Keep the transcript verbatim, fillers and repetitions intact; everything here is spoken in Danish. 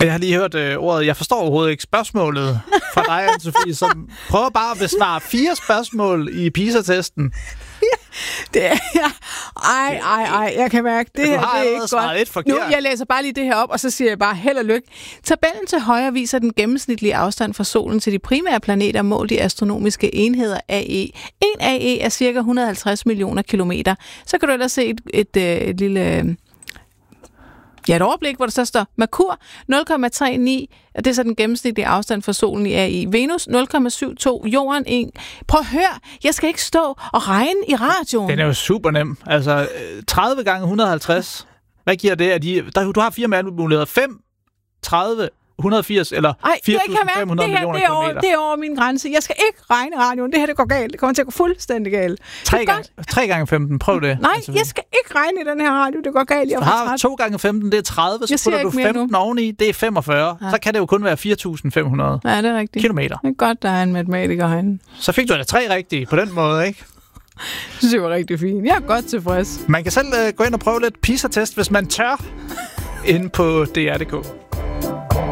Jeg har lige hørt øh, ordet, jeg forstår overhovedet ikke spørgsmålet fra dig, Anne-Sophie, som prøver bare at besvare fire spørgsmål i PISA-testen. Det er, ja. Ej, ej, ej, jeg kan mærke, det her det er ikke godt. Nu, jeg læser bare lige det her op, og så siger jeg bare held og lykke. Tabellen til højre viser den gennemsnitlige afstand fra solen til de primære planeter målt i astronomiske enheder A E. En A E er cirka et hundrede og halvtreds millioner kilometer. Så kan du ellers se et, et, et, et lille... Ja, et overblik, hvor der så står Merkur nul komma tre ni, og det er så den gennemsnitlige afstand fra solen i A I. Venus nul komma syv to, Jorden en. Prøv at høre, jeg skal ikke stå og regne i radioen. Den er jo super nem. Altså, tredive gange et hundrede og halvtreds. Hvad giver det? At de, der, du har fire muligheder. fem, tredive, et hundrede og firs eller fire tusind fem hundrede millioner det er kilometer. Over, det er over min grænse. Jeg skal ikke regne i radioen. Det her, det går galt. Det kommer til at gå fuldstændig galt. tre gange, tre gange femten. Prøv det. Nej, altså, jeg skal ikke regne i den her radio. Det går galt. Jeg du har to gange femten, det er tredive. Så putter du femten oveni, det er femogfyrre. Ja. Så kan det jo kun være fire tusind fem hundrede ja, det er rigtigt. kilometer. Det er godt, der er en matematiker herinde. Så fik du da tre rigtige på den måde, ikke? Det synes jeg var rigtig fint. Jeg er godt tilfreds. Man kan selv uh, gå ind og prøve lidt PISA-test, hvis man tør, inde på D R punktum d k.